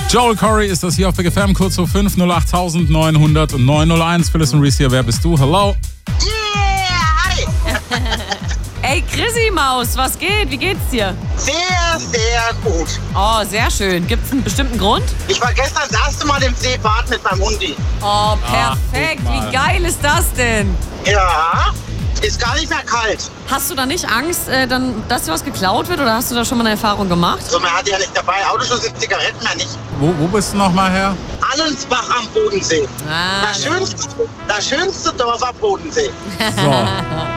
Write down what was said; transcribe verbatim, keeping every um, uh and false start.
Joel Corey ist das hier auf Big F M, kurz vor fünf, null acht neun null null und neun null eins. Phyllis und Reese hier, wer bist du? Hello. Yeah, hi. Ey, Chrissy Maus, was geht? Wie geht's dir? Sehr, sehr gut. Oh, sehr schön. Gibt's einen bestimmten Grund? Ich war gestern das erste Mal im See baden mit meinem Hundi. Oh, perfekt. Ach, Wie geil ist das denn? Ja, ist gar nicht mehr kalt. Hast du da nicht Angst, äh, dann, dass dir was geklaut wird? Oder hast du da schon mal eine Erfahrung gemacht? So, man hat ja nicht dabei. Autoschlüssel und Zigaretten mehr nicht. Wo, wo bist du nochmal her? Allensbach am Bodensee. Ah, Das schönste, das schönste Dorf am Bodensee. So.